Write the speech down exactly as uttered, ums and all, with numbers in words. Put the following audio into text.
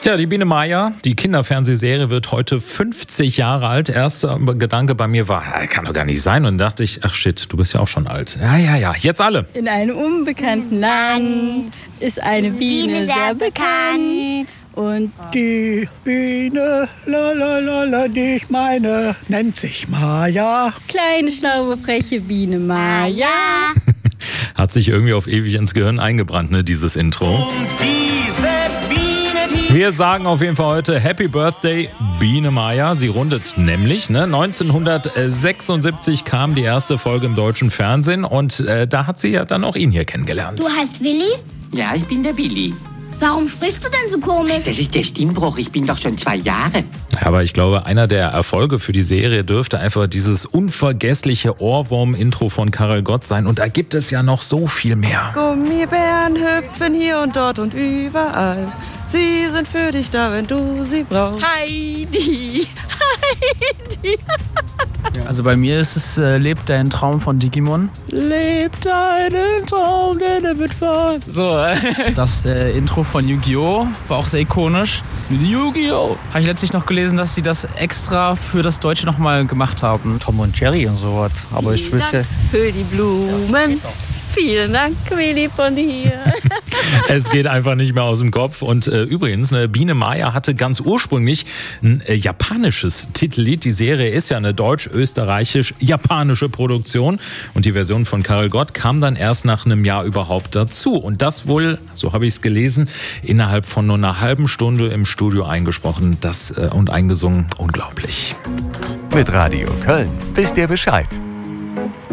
Ja, die Biene Maya, die Kinderfernsehserie, wird heute fünfzig Jahre alt. Erster Gedanke bei mir war, kann doch gar nicht sein. Und dann dachte ich, ach shit, du bist ja auch schon alt. Ja, ja, ja, jetzt alle. In einem unbekannten Land ist eine Biene, Biene sehr bekannt. Und die Biene, la la la la, die ich meine, nennt sich Maya. Kleine, schlaue, freche Biene Maya. Hat sich irgendwie auf ewig ins Gehirn eingebrannt, ne, dieses Intro. Und diese Biene, die Wir sagen auf jeden Fall heute Happy Birthday, Biene Maya. Sie rundet nämlich, ne, neunzehnhundertsechsundsiebzig kam die erste Folge im deutschen Fernsehen und äh, da hat sie ja dann auch ihn hier kennengelernt. Du heißt Willi? Ja, ich bin der Willi. Warum sprichst du denn so komisch? Das ist der Stimmbruch, ich bin doch schon zwei Jahre. Aber ich glaube, einer der Erfolge für die Serie dürfte einfach dieses unvergessliche Ohrwurm-Intro von Karel Gott sein. Und da gibt es ja noch so viel mehr. Gummibären hüpfen hier und dort und überall. Sie sind für dich da, wenn du sie brauchst. Heidi, Heidi. Also bei mir ist es äh, Lebt dein Traum von Digimon. Lebt deinen Traum, denn er wird wahr. So, äh, das äh, Intro von Yu-Gi-Oh! War auch sehr ikonisch. Yu-Gi-Oh! Habe ich letztlich noch gelesen, dass sie das extra für das Deutsche nochmal gemacht haben. Tom und Jerry und sowas. Aber ich Vielen wüsste. Dank für die Blumen. Vielen Dank, Willi von hier. Es geht einfach nicht mehr aus dem Kopf. Und äh, übrigens, ne, Biene Maya hatte ganz ursprünglich ein äh, japanisches Titellied. Die Serie ist ja eine deutsch-österreichisch-japanische Produktion. Und die Version von Karel Gott kam dann erst nach einem Jahr überhaupt dazu. Und das wohl, so habe ich es gelesen, innerhalb von nur einer halben Stunde im Studio eingesprochen das, äh, und eingesungen. Unglaublich. Mit Radio Köln wisst ihr Bescheid.